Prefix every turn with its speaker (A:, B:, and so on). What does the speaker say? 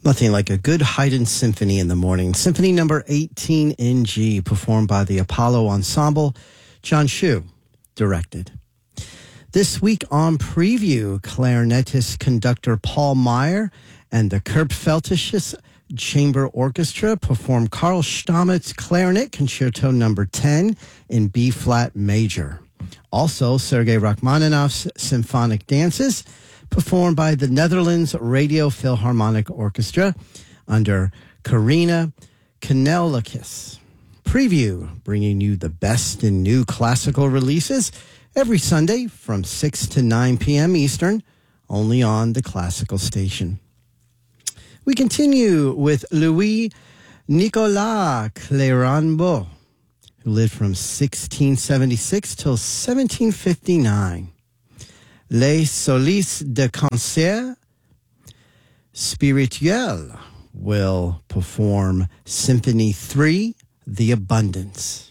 A: Nothing like a good Haydn symphony in the morning. Symphony number 18 in G, performed by the Apollo Ensemble. John Shu directed. This week on Preview, clarinetist conductor Paul Meyer and the Kurpfeldtisches Chamber Orchestra perform Karl Stammett's Clarinet Concerto number 10 in B-flat major. Also, Sergei Rachmaninoff's Symphonic Dances, performed by the Netherlands Radio Philharmonic Orchestra under Karina Kanellakis. Preview, bringing you the best in new classical releases every Sunday from 6 to 9 p.m. Eastern, only on the Classical Station. We continue with Louis Nicolas Clérambault, who lived from 1676 till 1759. Les Solistes de Concert Spirituel will perform Symphony 3, The Abundance.